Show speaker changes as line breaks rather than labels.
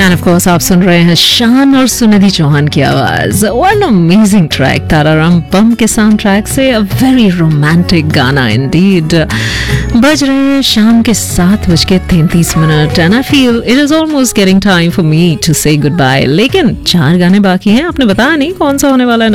End of course आप सुन रहे हैं शान और सुनिधि चौहान की आवाज। What an amazing track, Tararam बम के साउंड ट्रैक से अ वेरी रोमांटिक गाना इंडीड। बज रहे हैं शाम के 7:33 and I feel it is almost getting time for me to से गुड बाय। लेकिन 4 गाने बाकी हैं, आपने बताया नहीं कौन सा होने वाला है